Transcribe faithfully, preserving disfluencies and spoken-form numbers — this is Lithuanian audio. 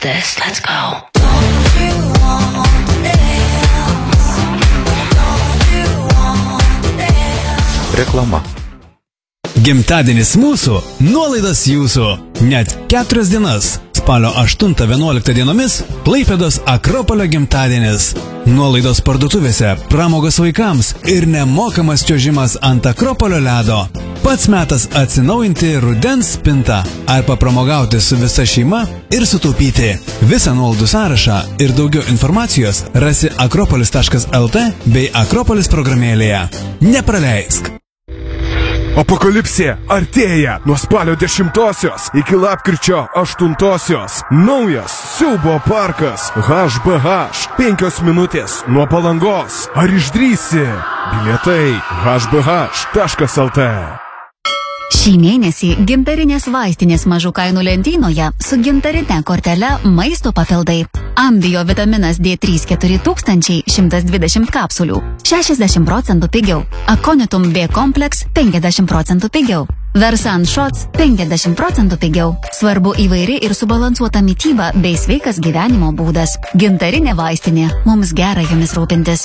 this. Let's go. Reklama. Gimtadienis mūsų, nuolaidos jūsų. Net keturias dienas. Spalio aštuntą vienuoliktą dienomis Klaipėdos Akropolio gimtadienis. Nuolaidos parduotuvėse, pramogos vaikams ir nemokamas čiuožimas ant Akropolio ledo. Pats metas atsinaujinti rudens spintą ar papramogauti su visa šeima ir sutaupyti. Visą nuolaidų sąrašą ir daugiau informacijos rasi akropolis taškas lt bei Akropolis programėlėje. Nepraleisk! Apokalipsė artėja nuo spalio dešimtosios iki lapkričio aštuntosios. Naujas siaubo parkas H B H. Penkios minutės nuo Palangos. Ar išdrįsi? Bilietai H B H taškas lt. Šį mėnesį gintarinės vaistinės mažų kainų lentynoje su gintarine kortele maisto papildai. Ambio vitaminas D trys keturi tūkstančiai šimtas dvidešimt kapsulių šešiasdešimt procentų pigiau. Aconitum B kompleks penkiasdešimt procentų pigiau. Versan Shots penkiasdešimt procentų pigiau. Svarbu įvairi ir subalansuota mityba bei sveikas gyvenimo būdas. Gintarinė vaistinė. Mums gera jomis rūpintis.